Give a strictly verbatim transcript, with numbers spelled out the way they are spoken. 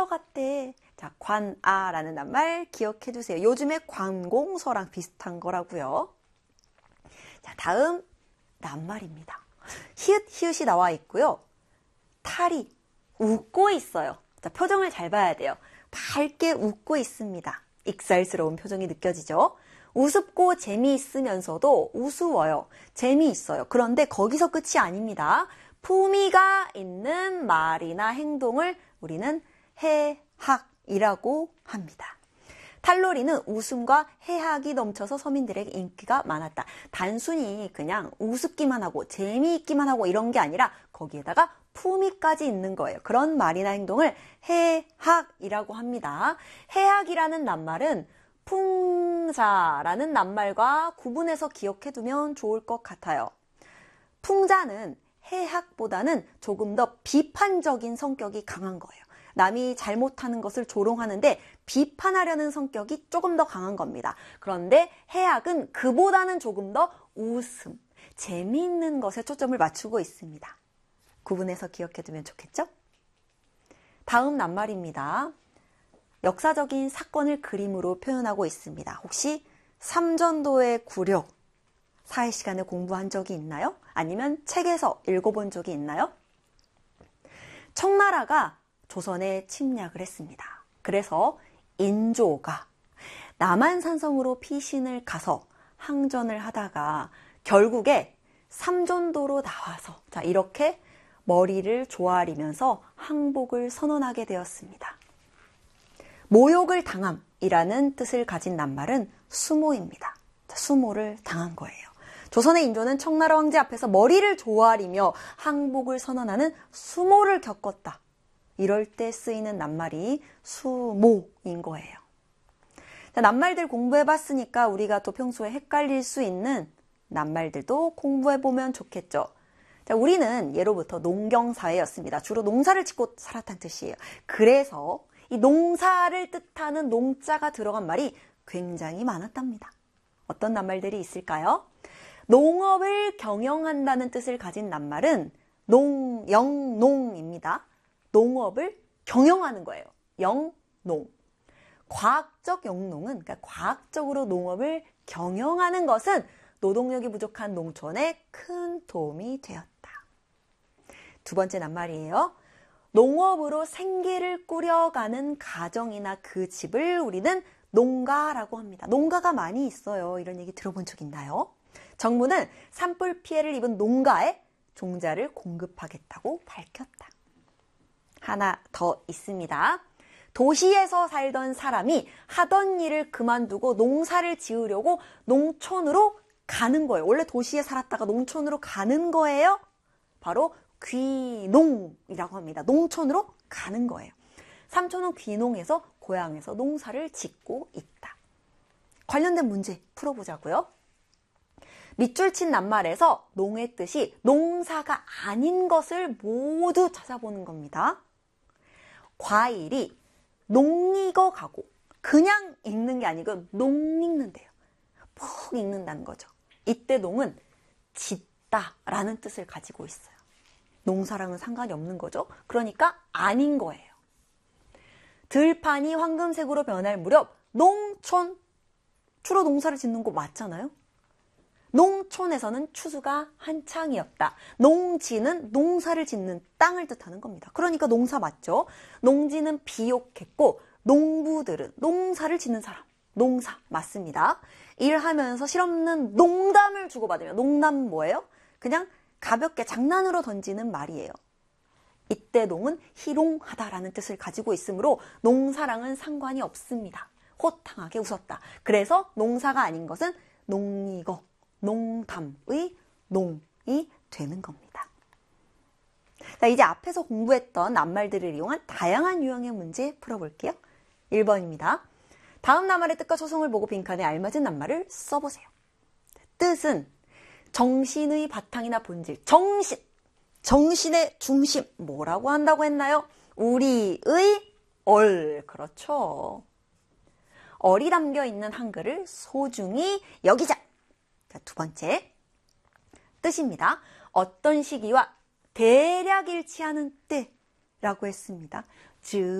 끌려갔대. 자, 관아라는 낱말 기억해 두세요. 요즘에 관공서랑 비슷한 거라고요. 자, 다음 낱말입니다. 히읗, 히읗이 나와 있고요. 탈이 웃고 있어요. 자, 표정을 잘 봐야 돼요. 밝게 웃고 있습니다. 익살스러운 표정이 느껴지죠? 우습고 재미있으면서도 우스워요. 재미있어요. 그런데 거기서 끝이 아닙니다. 품위가 있는 말이나 행동을 우리는 해학이라고 합니다. 탈로리는 웃음과 해학이 넘쳐서 서민들에게 인기가 많았다. 단순히 그냥 우습기만 하고 재미있기만 하고 이런 게 아니라 거기에다가 품위까지 있는 거예요. 그런 말이나 행동을 해학이라고 합니다. 해학이라는 낱말은 풍자라는 낱말과 구분해서 기억해두면 좋을 것 같아요. 풍자는 해학보다는 조금 더 비판적인 성격이 강한 거예요. 남이 잘못하는 것을 조롱하는데 비판하려는 성격이 조금 더 강한 겁니다. 그런데 해학은 그보다는 조금 더 웃음, 재미있는 것에 초점을 맞추고 있습니다. 구분해서 기억해두면 좋겠죠? 다음 낱말입니다. 역사적인 사건을 그림으로 표현하고 있습니다. 혹시 삼전도의 굴욕, 사회 시간에 공부한 적이 있나요? 아니면 책에서 읽어본 적이 있나요? 청나라가 조선에 침략을 했습니다. 그래서 인조가 남한산성으로 피신을 가서 항전을 하다가 결국에 삼전도로 나와서 자 이렇게 머리를 조아리면서 항복을 선언하게 되었습니다. 모욕을 당함이라는 뜻을 가진 낱말은 수모입니다. 자, 수모를 당한 거예요. 조선의 인조는 청나라 황제 앞에서 머리를 조아리며 항복을 선언하는 수모를 겪었다. 이럴 때 쓰이는 낱말이 수모인 거예요. 자, 낱말들 공부해봤으니까 우리가 또 평소에 헷갈릴 수 있는 낱말들도 공부해보면 좋겠죠. 자, 우리는 예로부터 농경사회였습니다. 주로 농사를 짓고 살았다는 뜻이에요. 그래서 이 농사를 뜻하는 농자가 들어간 말이 굉장히 많았답니다. 어떤 낱말들이 있을까요? 농업을 경영한다는 뜻을 가진 낱말은 농, 영, 농입니다. 농업을 경영하는 거예요. 영농. 과학적 영농은 그러니까 과학적으로 농업을 경영하는 것은 노동력이 부족한 농촌에 큰 도움이 되었다. 두 번째 낱말이에요. 농업으로 생계를 꾸려가는 가정이나 그 집을 우리는 농가라고 합니다. 농가가 많이 있어요. 이런 얘기 들어본 적 있나요? 정부는 산불 피해를 입은 농가에 종자를 공급하겠다고 밝혔다. 하나 더 있습니다. 도시에서 살던 사람이 하던 일을 그만두고 농사를 지으려고 농촌으로 가는 거예요. 원래 도시에 살았다가 농촌으로 가는 거예요. 바로 귀농이라고 합니다. 농촌으로 가는 거예요. 삼촌은 귀농해서 고향에서 농사를 짓고 있다. 관련된 문제 풀어보자고요. 밑줄 친 낱말에서 농의 뜻이 농사가 아닌 것을 모두 찾아보는 겁니다. 과일이 농 익어가고 그냥 익는 게 아니고 농 익는데요. 푹 익는다는 거죠. 이때 농은 짓다라는 뜻을 가지고 있어요. 농사랑은 상관이 없는 거죠. 그러니까 아닌 거예요. 들판이 황금색으로 변할 무렵 농촌, 주로 농사를 짓는 곳 맞잖아요. 농촌에서는 추수가 한창이었다. 농지는 농사를 짓는 땅을 뜻하는 겁니다. 그러니까 농사 맞죠? 농지는 비옥했고 농부들은 농사를 짓는 사람, 농사 맞습니다. 일하면서 실없는 농담을 주고받으며 농담 뭐예요? 그냥 가볍게 장난으로 던지는 말이에요. 이때 농은 희롱하다라는 뜻을 가지고 있으므로 농사랑은 상관이 없습니다. 호탕하게 웃었다. 그래서 농사가 아닌 것은 농익어, 농담의 농이 되는 겁니다. 자, 이제 앞에서 공부했던 낱말들을 이용한 다양한 유형의 문제 풀어볼게요. 일 번입니다. 다음 낱말의 뜻과 초성을 보고 빈칸에 알맞은 낱말을 써보세요. 뜻은 정신의 바탕이나 본질, 정신, 정신의 중심, 뭐라고 한다고 했나요? 우리의 얼, 그렇죠. 얼이 담겨 있는 한글을 소중히 여기자. 자, 두 번째 뜻입니다. 어떤 시기와 대략 일치하는 때라고 했습니다. 즉